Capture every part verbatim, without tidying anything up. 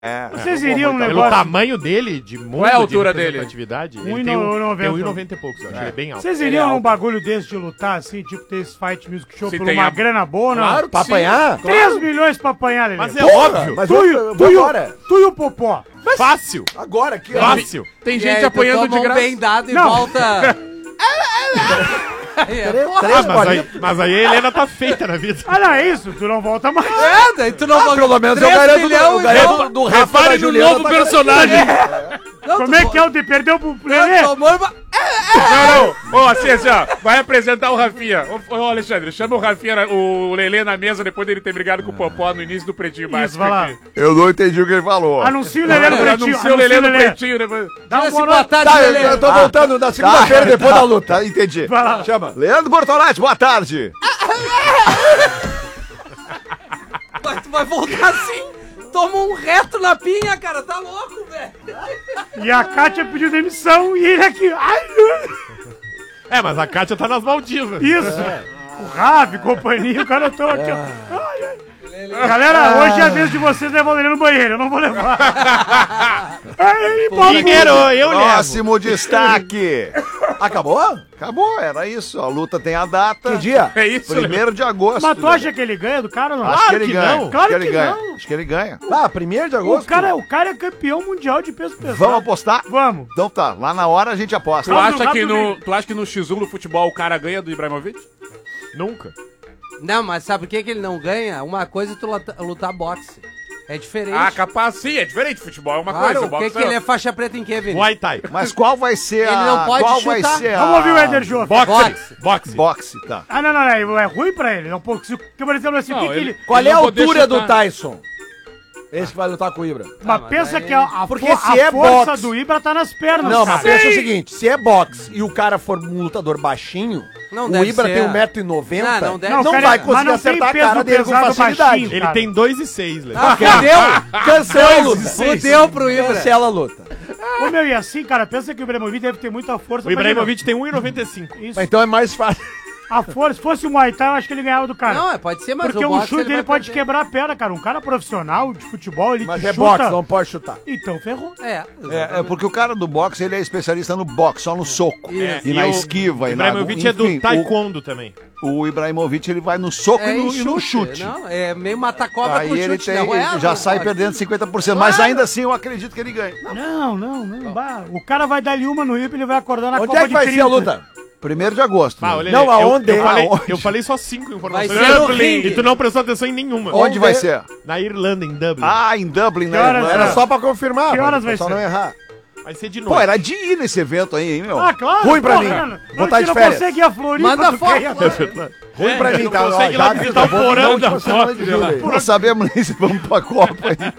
É, Vocês é, iriam no muito- negócio... Pelo tamanho dele, de mundo, Qual é a altura de dele? representatividade, Um ele e tem no- um noventa. um e noventa e poucos, eu acho. Ele é bem alto. Vocês Ele iriam é num alto. bagulho desse de lutar, assim, tipo ter esse fight music show Se por tem uma a- grana boa, não? Claro que Pra sim. apanhar? três milhões pra apanhar, Lelê. Mas é Porra, óbvio, mas Tu, eu, e- eu tu, vou e o- agora. tu e o Popó. fácil, Agora aqui, ó. fácil. Tem E gente aí, tu apanhando toma de um graça. bem dado e Não. volta. Aí é, Três- porra. três Ah, mas aí, bolinhas. mas aí a Helena tá feita na vida. Ah, não, é isso, tu não volta mais. É, daí tu não Ah, vai. pelo menos eu três garanto do, milhões eu e garanto volta. do Rafa Repare da no Juliana. novo tá personagem. Não, Como tu é vo- que é o de perdeu pro Não, Lelê? tomou uma- Não, não. Ô, assim, assim, ó. Vai apresentar o Rafinha. Ô, ô, Alexandre, chama o Rafinha, na- o Lelê na mesa depois dele ter brigado com o Popó no início do Pretinho Isso, Básico vai lá. aqui. Eu não entendi o que ele falou. Anuncia o Lelê no pretinho. Anuncia o Lelê no Lelê. Pretinho depois. Dá uma Diga-se boa boa noite. tarde, Tá, eu, Lelê. eu tô voltando na segunda-feira depois da luta. Tá, entendi. Vai lá. Chama. Leandro Bortolatti, boa tarde. Mas tu vai voltar assim? Toma um reto na pinha, cara. Tá louco, velho. E a Kátia pediu demissão e ele aqui. Ai, É, mas a Kátia tá nas Maldivas. isso. O Ravi, companhia, o cara tô aqui, ó. Ai, ai. Galera, hoje é a vez de vocês levar o Lelê no banheiro. Eu não vou levar. Ai, Paulo. Dinheiro, eu levo. Próximo destaque. Acabou? Acabou, era isso. A luta tem a data. Que dia? É isso, Lelê. Primeiro de agosto. Mas tu acha que ele ganha do cara ou não? Acho que Claro ele que ganha. não. Acho Claro que ele que ganha. não. Acho que ele ganha. Ah, primeiro de agosto. O cara, o cara é campeão mundial de peso pesado. Vamos apostar? Vamos. Então tá, lá na hora a gente aposta. Tu Rápido, acha, que rápido, no, rápido. tu acha que no X um do futebol o cara ganha do Ibrahimovic? Nunca. Não, mas sabe por que, que ele não ganha? Uma coisa é tu luta- lutar boxe. É diferente. Ah, capaz sim, é diferente. Futebol é uma Claro, coisa. o que, boxe que ele é faixa preta em quê, Vini? Muay Thai. Mas qual vai ser a... Ele não pode qual vai chutar. ser a... Vamos ouvir o Eder Jô. Boxe. Boxe. Boxe. Boxe, tá. Ah, não, não, não. É ruim pra ele. É um pouco. Se, por exemplo, assim, o Não, que que ele- ele. Qual Ele é a não poder altura do chutar. Tyson? Esse que vai lutar com o Ibra. Mas mas pensa aí- que a, a, Porque fo- se a é força boxe- do Ibra tá nas pernas. Não, cara. mas pensa o seguinte, se é boxe e o cara for um lutador baixinho, Não o deve Ibra ser. tem um metro e noventa, Não, não deve não, Não, cara, vai mas conseguir não tem acertar a peso cara dele com pesado facilidade. baixinho. Ele Cara. tem dois e seis, Lelê. Ah, Entendeu? Cancela a luta. Fudeu pro Ibra. Cancela a luta. Ô, meu, e assim, cara, pensa que o Ibrahimovic deve ter muita força. O Ibrahimovic tem um e noventa e cinco. Isso. Então é mais fácil. A força, se fosse o Muay Thai, eu acho que ele ganhava do cara. Não, é, pode ser, mas Porque o o boxe chute ele dele vai pode perder. quebrar a perna, cara. Um cara profissional de futebol, ele Mas te é chuta. boxe, não pode chutar. Então ferrou. É, É, é porque o cara do boxe, ele é especialista no boxe, só no soco. Isso. E, na o esquiva. O e na- Ibrahimovic é do enfim, taekwondo também. O, o Ibrahimovic, ele vai no soco é e, no, em e no chute. Não, é meio mata-cobra Aí com ele, chute, tem, não é? ele já não sai pode. perdendo cinquenta por cento. Mas ainda assim eu acredito que ele ganha. Não, não, não. Bah, o cara vai dar-lhe uma no Ibra e ele vai acordar na Onde Copa é que de vai ser a trinta. luta? Primeiro de agosto. Ah, né? olha, Não, eu- aonde? Eu, falei, Aonde? eu falei só cinco informações. Vai ser no Dublin. ringue. E tu não prestou atenção em nenhuma. Onde vai ver? ser? Na Irlanda, em Dublin. Ah, em Dublin, né? Que horas Irlanda. Era É. só pra confirmar. Que horas vai só ser? não errar. Vai ser de novo. Pô, era de ir nesse evento aí, hein, meu? Ah, claro. Ruim pra porra, mim. Não, Vou não, tá tu de não férias. consegue ir a Floripa. Manda tu foto. quer ir a- Ruim pra mim, não tá? consegue ir lá visitar o porão da foto, Não sabemos nem se vamos pra Copa aí.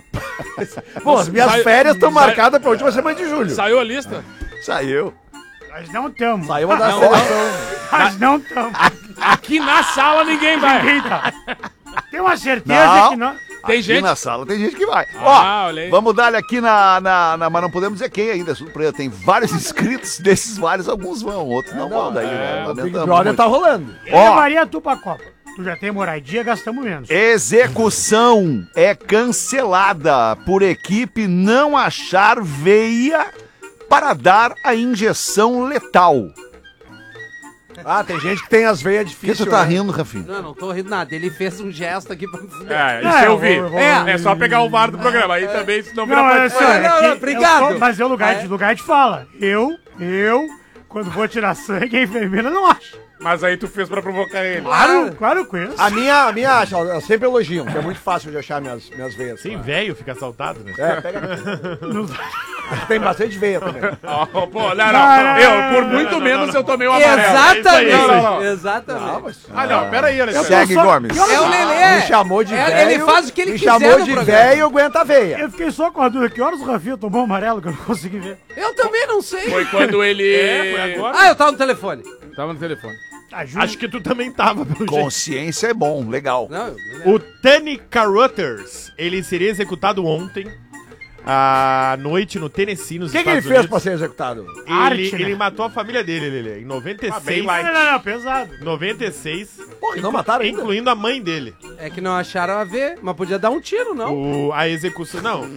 Bom, as minhas Sai- férias estão sai- marcadas pra última semana de julho. Saiu a lista? Saiu. Nós não estamos. Saiu a da seleção. Nós não estamos. Aqui na sala ninguém vai. Ninguém tá. Tem uma certeza Não. que não. Tem Aqui gente. na sala tem gente que vai. Ah, Ó, olha aí. vamos dar aqui na, na, na- Mas não podemos dizer quem ainda, surpresa. Tem vários inscritos, desses vários, alguns vão, outros não, vão daí, né? O Big Lamentamos Brother muito. tá rolando. Eu Ó. levaria tu pra Copa. Tu já tem moradia, gastamos menos. Execução é cancelada por equipe não achar veia para dar a injeção letal. Ah, tem gente que tem as veias Por que difíceis. tu tá né? rindo, Rafinha? Não, não tô rindo nada. Ele fez um gesto aqui pra me fuder. É, isso É, eu eu vi. vou- eu vou- É, é só pegar o VAR do programa. Aí também, se não vira Não, é participação. sério. não, é não, que obrigado. eu sou- mas é o lugar, de, lugar de fala. Eu, eu, quando vou tirar sangue, a enfermeira não acha. Mas aí tu fez pra provocar ele. Claro, claro, eu conheço. A minha, a minha acha, elas sempre elogiam, que é muito fácil de achar minhas, minhas veias. Sim, velho fica assaltado, né? É, pega. Não- Tem bastante veia também. Ó, pô, não, não, Não, Eu, não, por não, muito não, menos, não, eu tomei o amarelo. Exatamente. É isso aí. Não, não, não. Exatamente. Ah, não, pera aí, Alexandre. Segue, só- Gomes. que horas- É o Lelê. Me chamou de É, velho. ele faz o que ele me quiser chamou no de programa. velho, aguenta a veia. Eu fiquei só com a dúvida. Que horas o Rafinha tomou o amarelo que eu não consegui ver? Eu também não sei. Foi quando ele... É, foi agora. Ah, eu tava no telefone. Tava no telefone. Ajuda. Acho que tu também tava, pelo jeito. Consciência é bom, legal. Não, eu- O Tani Caruthers, ele seria executado ontem à noite no Tennessee, nos O que, que ele Estados fez pra Unidos. ser executado? Ele, Arte, né? ele matou a família dele, Lelê, em noventa e seis. bem Não, light. não, não, pesado. noventa e seis. Porra, e não mataram ainda? Incluindo a mãe dele. É que não acharam a ver, mas podia dar um tiro, não. O, a execução. Não,